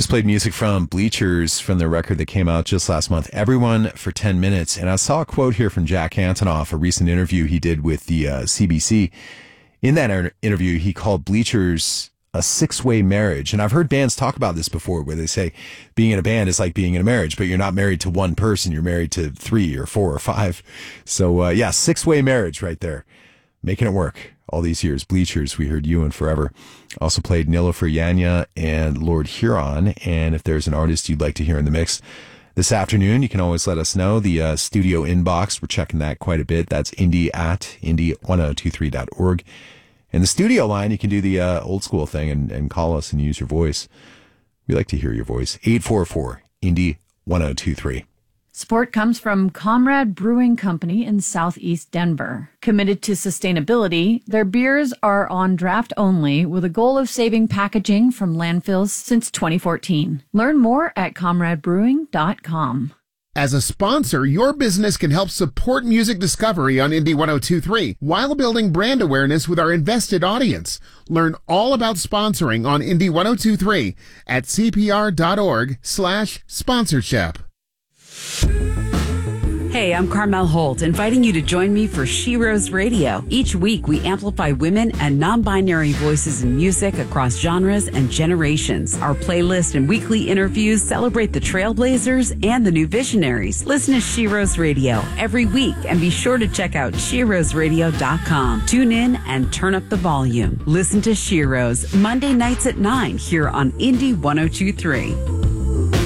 just played music from Bleachers from their record that came out just last month, Everyone for 10 Minutes. And I saw a quote here from Jack Antonoff, a recent interview he did with the CBC. In that interview, he called Bleachers a six-way marriage. And I've heard bands talk about this before where they say being in a band is like being in a marriage, but you're not married to one person. You're married to 3 or 4 or 5. So, six-way marriage right there. Making it work all these years. Bleachers, we heard You and Forever. Also played Nilofer Yanya and Lord Huron. And if there's an artist you'd like to hear in the mix this afternoon, you can always let us know. The studio inbox, we're checking that quite a bit. That's indie@indie1023.org. And the studio line, you can do the old school thing and call us and use your voice. We like to hear your voice. 844-INDIE-1023. Support comes from Comrade Brewing Company in Southeast Denver. Committed to sustainability, their beers are on draft only with a goal of saving packaging from landfills since 2014. Learn more at comradebrewing.com. As a sponsor, your business can help support music discovery on Indie 1023 while building brand awareness with our invested audience. Learn all about sponsoring on Indie 1023 at cpr.org/sponsorship. Hey, I'm Carmel Holt, inviting you to join me for She Rose Radio. Each week, we amplify women and non-binary voices in music across genres and generations. Our playlist and weekly interviews celebrate the trailblazers and the new visionaries. Listen to She Rose Radio every week and be sure to check out SheRoseRadio.com. Tune in and turn up the volume. Listen to She Rose Monday nights at 9 here on Indie 1023.